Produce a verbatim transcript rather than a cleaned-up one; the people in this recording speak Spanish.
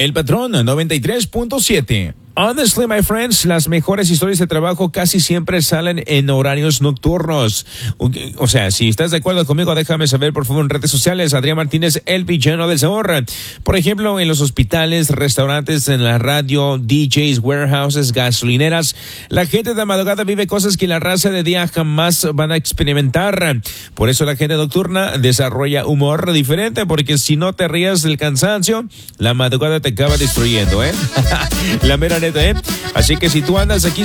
El Patrón noventa y tres punto siete. Honestly, my friends, las mejores historias de trabajo casi siempre salen en horarios nocturnos. O sea, si estás de acuerdo conmigo, déjame saber, por favor, en redes sociales. Adrián Martínez, el villano del sabor. Por ejemplo, en los hospitales, restaurantes, en la radio, D Js, warehouses, gasolineras. La gente de madrugada vive cosas que la raza de día jamás van a experimentar. Por eso la gente nocturna desarrolla humor diferente, porque si no te rías del cansancio, la madrugada te acaba destruyendo, ¿eh? La mera neta, ¿eh? Así que si tú andas aquí